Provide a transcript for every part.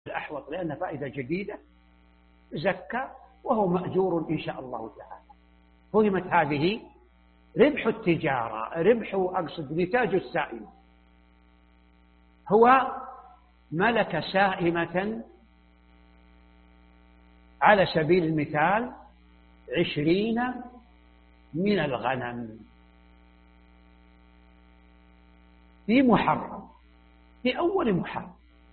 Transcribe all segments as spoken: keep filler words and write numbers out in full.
الأحوط لأنها فائدة جديدة، زكى وهو مأجور إن شاء الله تعالى. فهمت هذه؟ ربح التجارة، ربح أقصد نتاج السائمة، هو ملك سائمة على سبيل المثال عشرين من الغنم في محرم، في أول محرم،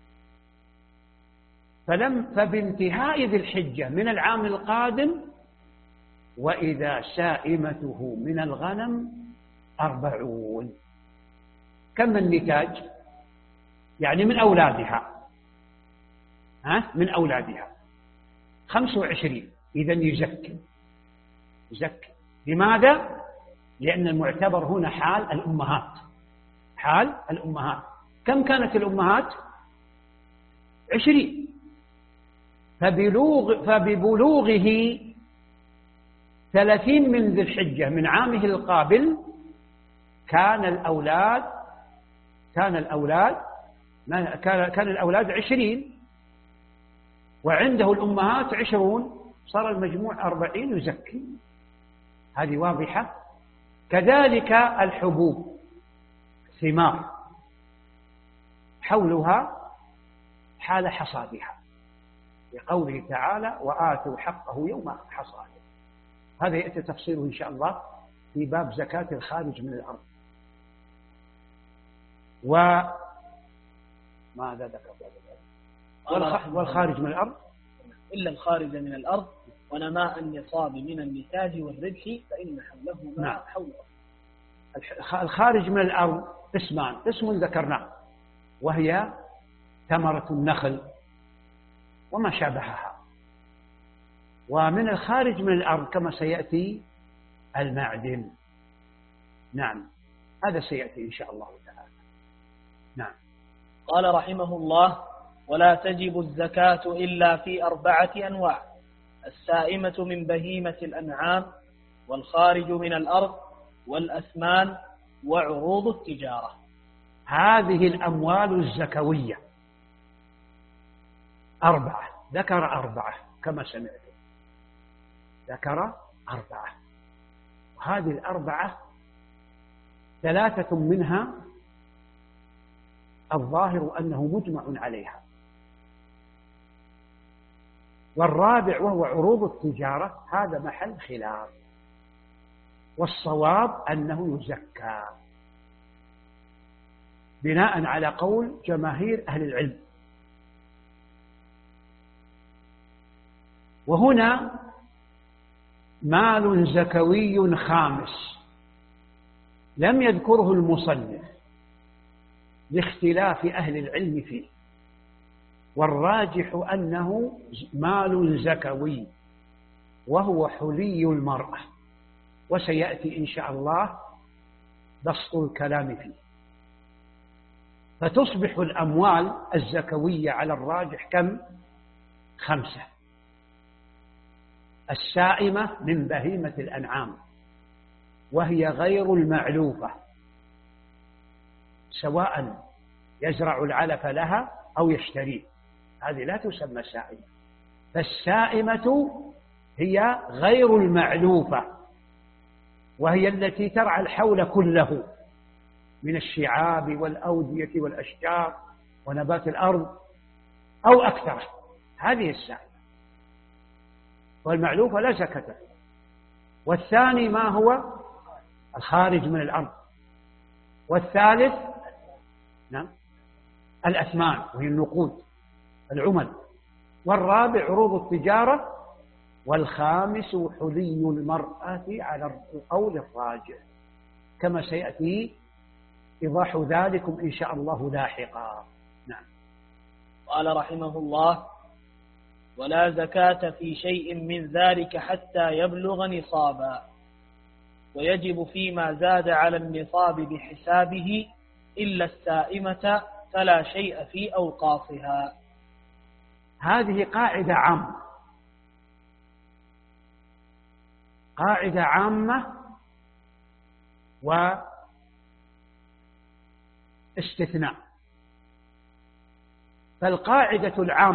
فلم فبانتهاء ذي الحجة من العام القادم وإذا سائمته من الغنم أربعون. كم النتاج؟ يعني من أولادها، ها من أولادها خمسة وعشرين، إذن يزكي يزكي. لماذا؟ لأن المعتبر هنا حال الأمهات، حال الأمهات. كم كانت الأمهات؟ عشرين، فبلوغ فببلوغه ثلاثين من ذي الحجة من عامه القابل كان الأولاد كان الأولاد كان كان الأولاد عشرين، وعنده الأمهات عشرون، صار المجموع أربعين يزكي. هذه واضحة. كذلك الحبوب، ثمار، حولها حال حصادها، لقوله تعالى وآتوا حقه يوم حصاده. هذا يأتي تفصيله إن شاء الله في باب زكاة الخارج من الأرض. وماذا ذكر والخارج من الأرض إلا الخارج من الأرض ونماء النصاب من النتاج والربح فإن حوله ما نعم. حوله. الخارج من الأرض اسمان، اسم ذكرناه وهي ثمرة النخل وما شابهها، ومن الخارج من الأرض كما سيأتي المعدن. نعم، هذا سيأتي إن شاء الله تعالى. نعم. قال رحمه الله ولا تجب الزكاة إلا في أربعة أنواع: السائمة من بهيمة الأنعام، والخارج من الأرض، والأثمان، وعروض التجارة. هذه الأموال الزكوية أربعة، ذكر أربعة كما سمعت، ذكر أربعة، وهذه الأربعة ثلاثة منها الظاهر أنه مجمع عليها، والرابع وهو عروض التجارة هذا محل خلاف، والصواب أنه يزكى بناء على قول جماهير أهل العلم. وهنا مال زكوي خامس لم يذكره المصنف لاختلاف أهل العلم فيه، والراجح أنه مال زكوي وهو حلي المرأة، وسيأتي إن شاء الله بسط الكلام فيه. فتصبح الأموال الزكوية على الراجح كم؟ خمسة: السائمة من بهيمة الأنعام وهي غير المعلوفة، سواء يزرع العلف لها أو يشتريه، هذه لا تسمى سائمة. فالسائمة هي غير المعلوفة، وهي التي ترعى الحول كله من الشعاب والأودية والأشجار ونبات الأرض أو أكثر، هذه السائمة. والمعلوفة لا زكاة فيها. والثاني ما هو؟ الخارج من الأرض. والثالث نعم الأثمان وهي النقود العمل. والرابع عروض التجارة. والخامس حلي المرأة على القول الراجح، كما سيأتي إيضاح ذلكم إن شاء الله لاحقا. نعم. قال رحمه الله ولا زكاة في شيء من ذلك حتى يبلغ نصابا، ويجب فيما زاد على النصاب بحسابه إلا السائمة فلا شيء في أوقافها. هذه قاعدة عامة، قاعدة عامة واستثناء. فالقاعدة العامة